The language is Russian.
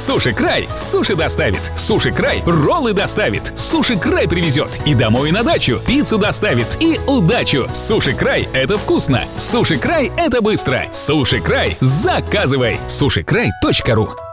Суши Край суши доставит. Суши Край роллы доставит. Суши Край привезет. И домой, и на дачу. Пиццу доставит. И удачу. Суши Край — это вкусно. Суши Край — это быстро. Суши Край. Заказывай. Сушикрай.ру